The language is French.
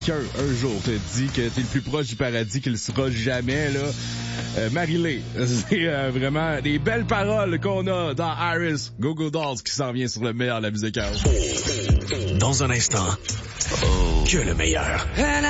Un jour te dit que t'es le plus proche du paradis qu'il sera jamais, là. Marie-Lé, c'est vraiment des belles paroles qu'on a dans Iris, Go-Go Dolls qui s'en vient sur le meilleur de la musique house. Dans un instant, que le meilleur.